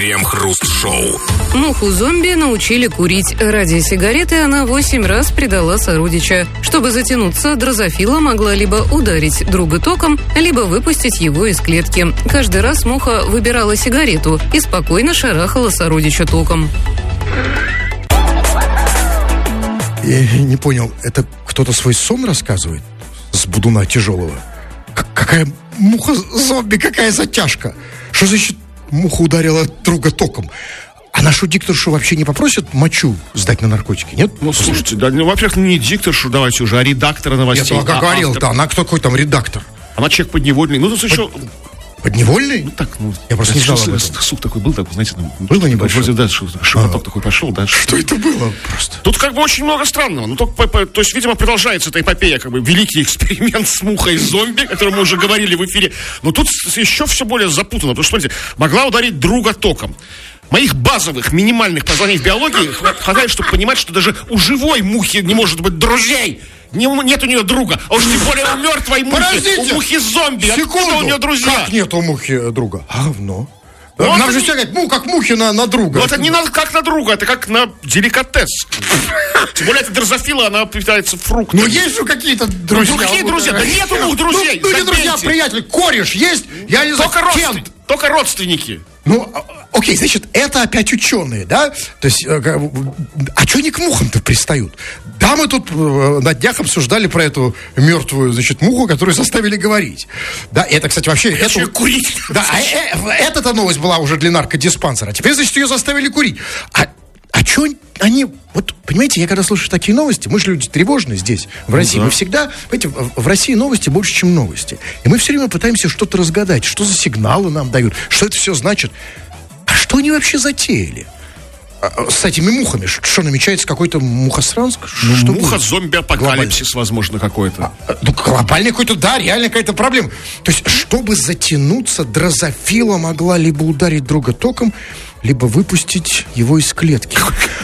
Крем-хруст-шоу. Муху-зомби научили курить. Ради сигареты она 8 раз предала сородича. Чтобы затянуться, дрозофила могла либо ударить друга током, либо выпустить его из клетки. Каждый раз муха выбирала сигарету и спокойно шарахала сородича током. Я не понял, это кто-то свой сон рассказывает? С будуна тяжелого? Какая муха-зомби, какая затяжка? Что значит муха ударила друга током? А нашу дикторшу вообще не попросят мочу сдать на наркотики, нет? Ну, слушайте, да, ну, во-первых, не дикторшу давайте уже, а редактора новостей. Я говорил, автор. да, она какой там редактор? Она человек подневольный. Ну, тут еще... Подневольный? Ну, так, ну... Я просто не знал об этом. Сух такой был, так, знаете, там... Было небольшое? Вроде, да, шепоток такой пошел, да. Что это было просто? Тут как бы очень много странного. Ну, только, то есть, видимо, продолжается эта эпопея, как бы, великий эксперимент с мухой-зомби, о котором мы уже говорили в эфире. Но тут еще все более запутанно, потому что, смотрите, могла ударить друга током. Моих базовых, минимальных познаний в биологии хватает, чтобы понимать, что даже у живой мухи не может быть друзей. Нет у нее друга. А уж тем более у мертвой мухи. Подождите, у мухи-зомби. секунду. Откуда у нее друзья? Как нет у мухи друга? Говно. Вот Нам же все говорят, как мухи на друга. Ну, это не как на друга, это как на деликатес. Тем более, это дрозофила, она питается фруктами. Ну, есть же какие-то друзья. Ну, какие друзья? Да нет у мух друзей. Ну, не друзья, приятели. Кореш есть? Я не знаю. Только родственники. Ну, окей, значит, это опять ученые, да? То есть, а что они к мухам-то пристают? Да, мы тут на днях обсуждали про эту мертвую, значит, муху, которую заставили говорить. Да, и это, кстати, вообще... Это курить. Да, эта новость была уже для наркодиспансера. Теперь, значит, ее заставили курить. А что они... Вот, понимаете, я когда слышу такие новости, мы же люди тревожные здесь, в России. Да. Мы всегда, понимаете, в России новости больше, чем новости. И мы все время пытаемся что-то разгадать. Что за сигналы нам дают? Что это все значит? А что они вообще затеяли? С этими мухами? Что, намечается какой-то мухосранск? Ну, муха-зомби-апокалипсис, возможно, какой-то. Ну, глобальный какой-то, да, реально какая-то проблема. То есть, чтобы затянуться, дрозофила могла либо ударить друга током, либо выпустить его из клетки.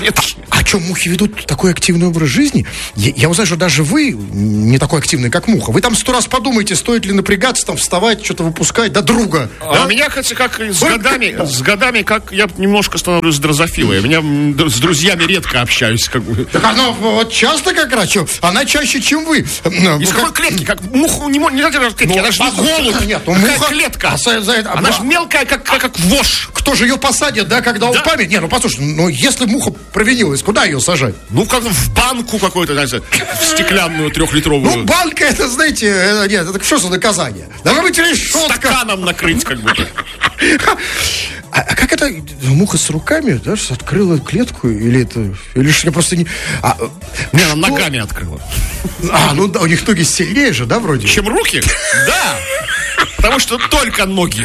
А что, мухи ведут такой активный образ жизни? Я узнаю, что даже вы не такой активный, как муха. Вы там 100 раз подумайте, стоит ли напрягаться, там вставать, что-то выпускать, да друга. А меня, кстати, как с годами, как я немножко становлюсь дрозофилой. Я с друзьями редко общаюсь, как бы. Так она вот часто как раз, она чаще, чем вы. Из какой клетки? Как муху нельзя держать в клетке, она же не голубь. Нет, какая клетка? Она же мелкая, как вошь. Кто же ее посадит, да, когда он память? Не, ну послушай, если муха провинилась, куда ее сажать? Ну, как в банку какую-то, знаете, в стеклянную 3-литровую. Ну, банка, это, знаете, нет, это что за наказание? Должна быть решетка. Стаканом накрыть, как бы. А как это муха с руками, да, открыла клетку? Или что просто не... Не, она ногами открыла. Ну да, у них ноги сильнее же, да, вроде? Чем руки? Да. Потому что только ноги.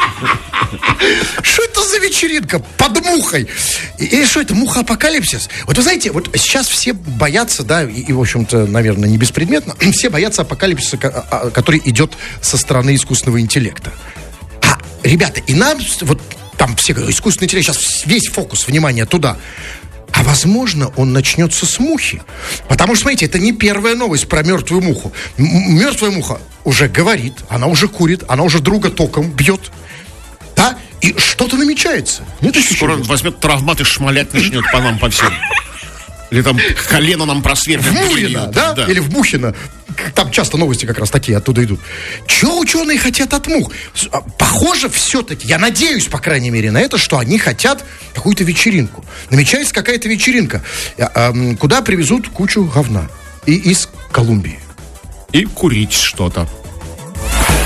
Что это за вечеринка под мухой? И что это, муха-апокалипсис? Вот вы знаете, вот сейчас все боятся, да, и в общем-то, наверное, не беспредметно, все боятся апокалипсиса, который идет со стороны искусственного интеллекта. Ребята, и нам, вот там все говорят, искусственный интеллект, сейчас весь фокус внимания туда. А возможно, он начнется с мухи. Потому что, смотрите, это не первая новость про мертвую муху. Мертвая муха уже говорит, она уже курит, она уже друга током бьет. Да? И что-то намечается. Нет, скоро возьмет травмат и шмалять начнет по нам, по всем. Или там колено нам просверлит. В Мурина, да? Или в Бухино. Там часто новости как раз такие оттуда идут. Чего ученые хотят от мух? Похоже все-таки, я надеюсь, по крайней мере, на это, что они хотят какую-то вечеринку. Намечается какая-то вечеринка, куда привезут кучу говна. И из Колумбии. И курить что-то.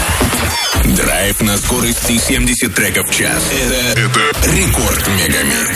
Драйв на скорости 70 треков в час. Это Рекорд Мегамикс.